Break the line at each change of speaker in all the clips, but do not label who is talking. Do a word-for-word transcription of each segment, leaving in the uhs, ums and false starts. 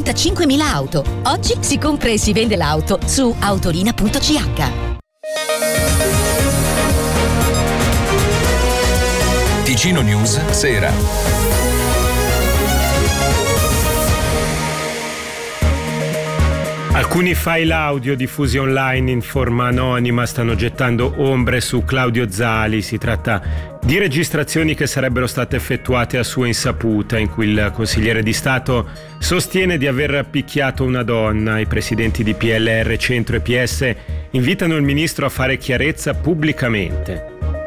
trentacinquemila auto. Oggi si compra e si vende l'auto su autorina punto c h.
Ticino News Sera.
Alcuni file audio diffusi online in forma anonima stanno gettando ombre su Claudio Zali. Si tratta di registrazioni che sarebbero state effettuate a sua insaputa, in cui il consigliere di Stato sostiene di aver picchiato una donna. I presidenti di P L R, Centro e P S invitano il ministro a fare chiarezza pubblicamente.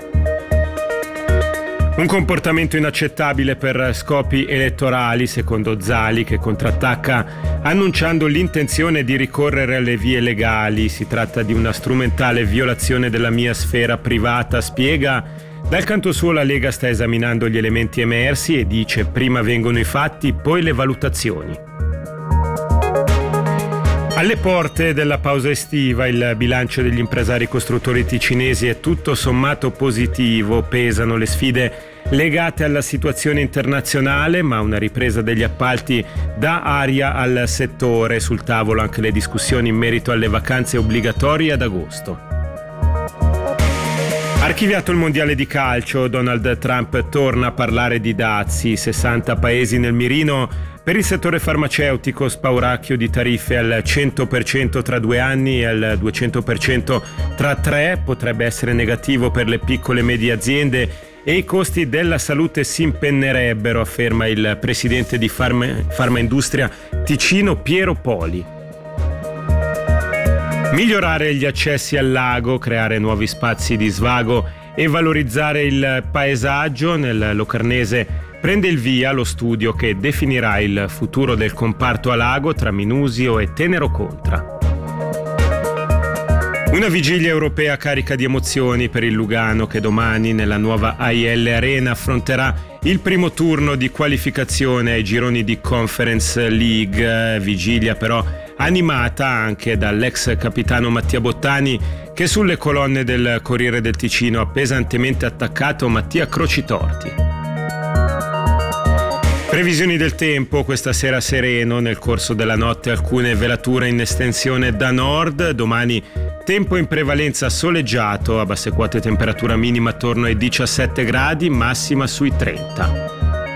Un comportamento inaccettabile per scopi elettorali, secondo Zali, che contrattacca annunciando l'intenzione di ricorrere alle vie legali. Si tratta di una strumentale violazione della mia sfera privata, spiega. Dal canto suo la Lega sta esaminando gli elementi emersi e dice: prima vengono i fatti, poi le valutazioni. Alle porte della pausa estiva il bilancio degli impresari costruttori ticinesi è tutto sommato positivo. Pesano le sfide legate alla situazione internazionale, ma una ripresa degli appalti dà aria al settore. Sul tavolo anche le discussioni in merito alle vacanze obbligatorie ad agosto. Archiviato il mondiale di calcio, Donald Trump torna a parlare di dazi. sessanta paesi nel mirino per il settore farmaceutico, spauracchio di tariffe al cento per cento tra due anni e al duecento per cento tra tre. Potrebbe essere negativo per le piccole e medie aziende e i costi della salute si impennerebbero, afferma il presidente di Farma, Farmaindustria Ticino, Piero Poli. Migliorare gli accessi al lago, creare nuovi spazi di svago e valorizzare il paesaggio. Nel Locarnese prende il via lo studio che definirà il futuro del comparto a lago tra Minusio e Tenero Contra. Una vigilia europea carica di emozioni per il Lugano, che domani nella nuova A I L Arena affronterà il primo turno di qualificazione ai gironi di Conference League. Vigilia però animata anche dall'ex capitano Mattia Bottani, che sulle colonne del Corriere del Ticino ha pesantemente attaccato Mattia Crocitorti. Previsioni del tempo: questa sera sereno, nel corso della notte alcune velature in estensione da nord. Domani tempo in prevalenza soleggiato, a basse quote temperatura minima attorno ai diciassette gradi, massima sui trenta.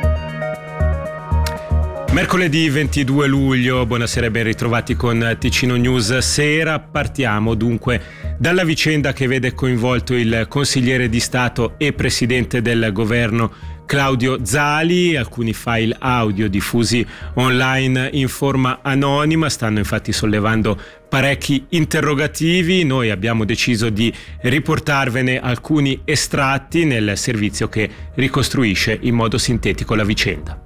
Mercoledì ventidue luglio, buonasera e ben ritrovati con Ticino News Sera. Partiamo dunque dalla vicenda che vede coinvolto il consigliere di Stato e presidente del governo Claudio Zali. Alcuni file audio diffusi online in forma anonima stanno infatti sollevando parecchi interrogativi. Noi abbiamo deciso di riportarvene alcuni estratti nel servizio che ricostruisce in modo sintetico la vicenda.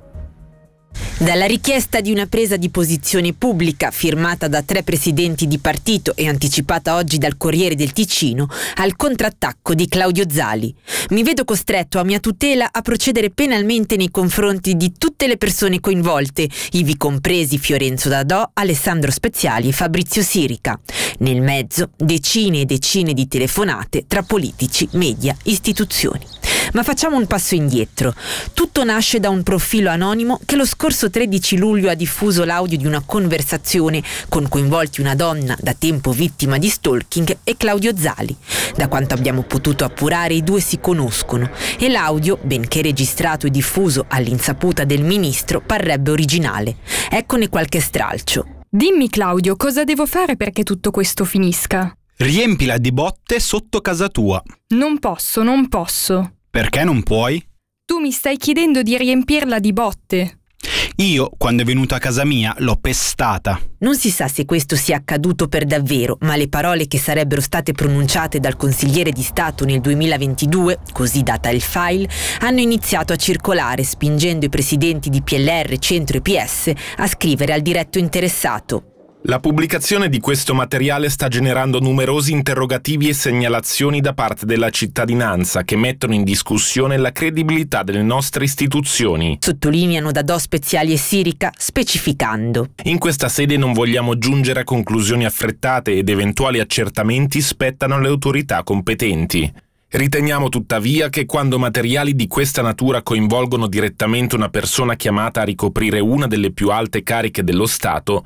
Dalla richiesta di una presa di posizione pubblica firmata da tre presidenti di partito e anticipata oggi dal Corriere del Ticino, al contrattacco di Claudio Zali. Mi vedo costretto a mia tutela a procedere penalmente nei confronti di tutte le persone coinvolte, ivi compresi Fiorenzo Dadò, Alessandro Speziali e Fabrizio Sirica. Nel mezzo decine e decine di telefonate tra politici, media, istituzioni. Ma facciamo un passo indietro. Tutto nasce da un profilo anonimo che lo scorso tredici luglio ha diffuso l'audio di una conversazione con coinvolti una donna da tempo vittima di stalking e Claudio Zali. Da quanto abbiamo potuto appurare, i due si conoscono e l'audio, benché registrato e diffuso all'insaputa del ministro, parrebbe originale. Eccone qualche stralcio.
Dimmi Claudio, cosa devo fare perché tutto questo finisca?
Riempila di botte sotto casa tua.
Non posso, non posso.
Perché non puoi?
Tu mi stai chiedendo di riempirla di botte.
Io, quando è venuta a casa mia, l'ho pestata.
Non si sa se questo sia accaduto per davvero, ma le parole che sarebbero state pronunciate dal consigliere di Stato nel duemilaventidue, così data il file, hanno iniziato a circolare, spingendo i presidenti di P L R, Centro e P S a scrivere al diretto interessato:
La pubblicazione di questo materiale sta generando numerosi interrogativi e segnalazioni da parte della cittadinanza che mettono in discussione la credibilità delle nostre istituzioni.
Sottolineano Dadò, Speziali e Sirica, specificando:
In questa sede non vogliamo giungere a conclusioni affrettate ed eventuali accertamenti spettano alle autorità competenti. Riteniamo tuttavia che quando materiali di questa natura coinvolgono direttamente una persona chiamata a ricoprire una delle più alte cariche dello Stato,